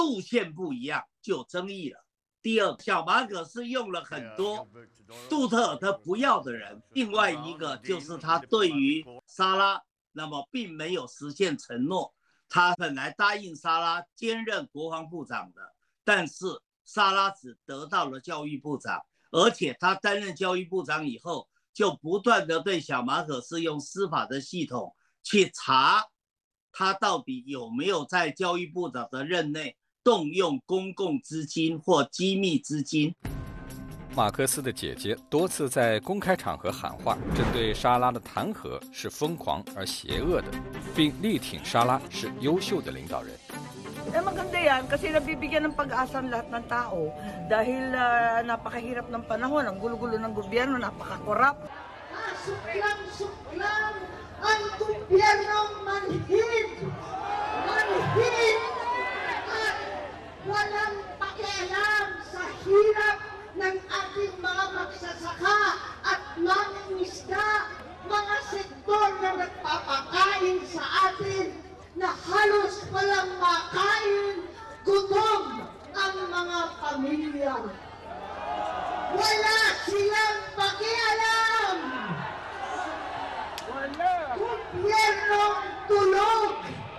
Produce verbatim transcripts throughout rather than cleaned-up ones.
路线不一样就有争议了。第二，小马可斯用了很多杜特尔特不要的人，另外一个就是他对于沙拉，那么并没有实现承诺。他本来答应沙拉兼任国防部长的，但是沙拉只得到了教育部长，而且他担任教育部长以后，就不断的对小马可斯用司法的系统去查他到底有没有在教育部长的任内动用公共资金或机密资金。 马克思的姐姐多次在公开场合喊话，针对沙拉的弹劾是疯狂而邪恶的，并力挺沙拉是优秀的领导人。 Eh maganda yan kasi nabibigyan ng pag-asa ang lahat ng tao dahil uh, napakahirap ng panahon, ang gulo-gulo ng gobyerno, napaka-korap. Suklang-suklang ang gobyernong manhid, manhid at walang pakialam sa hirap ng ating mga magsasaka at mangingisda, mga sektor na nagpapakain sa atin na halos walang makain, gutom ang mga pamilya. Wala silang pakialam. Gobyernong tulog,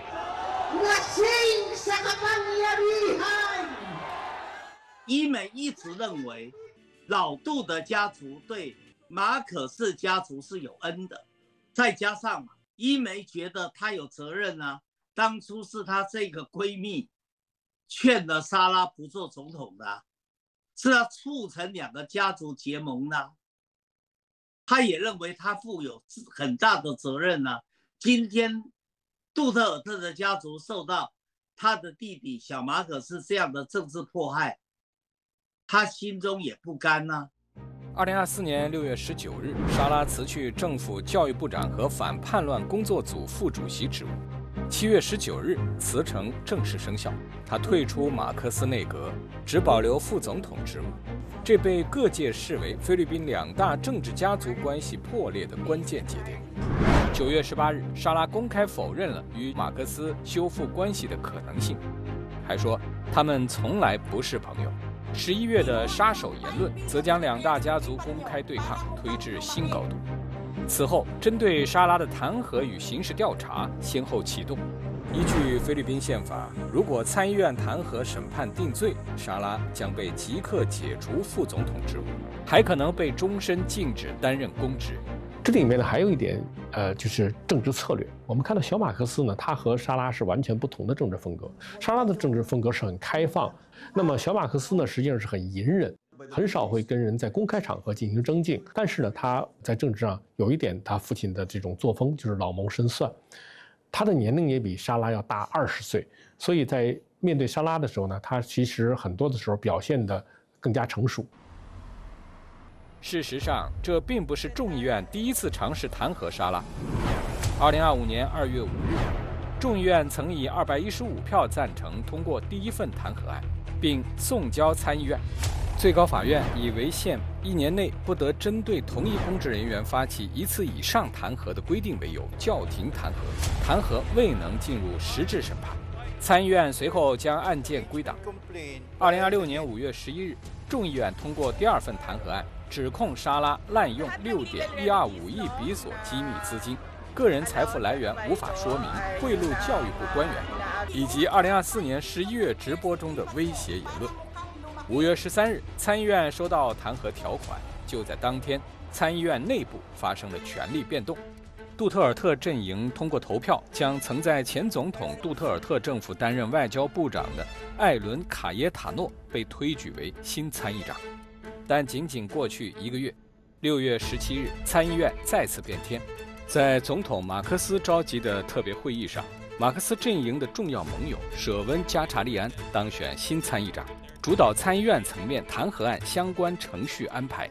lasing sa kapangyarihan. 伊美一直认为老杜的家族对马可斯家族是有恩的，再加上伊美觉得她有责任啊，当初是她这个闺蜜劝了莎拉不做总统的、啊，是她促成两个家族结盟的、啊。她也认为她负有很大的责任啊。今天杜特尔特的家族受到他的弟弟小马可斯这样的政治迫害，他心中也不甘呐、啊。 二零二四年六月十九日，沙拉辞去政府教育部长和反叛乱工作组副主席职务。七月十九日，辞呈正式生效。他退出马克思内阁，只保留副总统职务。这被各界视为菲律宾两大政治家族关系破裂的关键节点。九月十八日，沙拉公开否认了与马克思修复关系的可能性，还说他们从来不是朋友。十一月的杀手言论则将两大家族公开对抗推至新高度。此后，针对沙拉的弹劾与刑事调查先后启动。依据菲律宾宪法，如果参议院弹劾审判定罪，沙拉将被即刻解除副总统职务，还可能被终身禁止担任公职。 这里面呢还有一点，呃，就是政治策略。我们看到小马克思呢，他和沙拉是完全不同的政治风格。沙拉的政治风格是很开放，那么小马克思呢，实际上是很隐忍，很少会跟人在公开场合进行争竞。但是呢，他在政治上有一点他父亲的这种作风，就是老谋深算。他的年龄也比沙拉要大二十岁，所以在面对沙拉的时候呢，他其实很多的时候表现得更加成熟。 事实上，这并不是众议院第一次尝试弹劾沙拉。二零二五年二月五日，众议院曾以二百一十五票赞成通过第一份弹劾案，并送交参议院。最高法院以违宪一年内不得针对同一公职人员发起一次以上弹劾的规定为由，叫停弹劾，弹劾未能进入实质审判。参议院随后将案件归档。二零二六年五月十一日，众议院通过第二份弹劾案，指控沙拉滥用六点一二五亿比索机密资金，个人财富来源无法说明，贿赂教育部官员，以及二零二四年十一月直播中的威胁言论。五月十三日，参议院收到弹劾条款，就在当天，参议院内部发生了权力变动。杜特尔特阵营通过投票，将曾在前总统杜特尔特政府担任外交部长的艾伦·卡耶塔诺被推举为新参议长。但仅仅过去一个月，六月十七日，参议院再次变天。在总统马克思召集的特别会议上，马克思阵营的重要盟友舍温·加查利安当选新参议长，主导参议院层面弹劾案相关程序安排。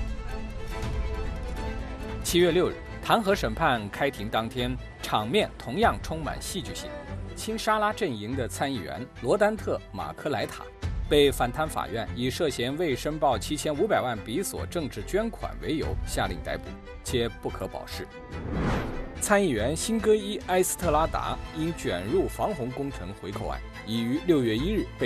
七月六日，弹劾审判开庭当天，场面同样充满戏剧性。亲沙拉阵营的参议员罗丹特·马科莱塔被反贪法院以涉嫌未申报七千五百万比索政治捐款为由下令逮捕，且不可保释。参议员辛戈伊·埃斯特拉达因卷入防洪工程回扣案，已于六月一日被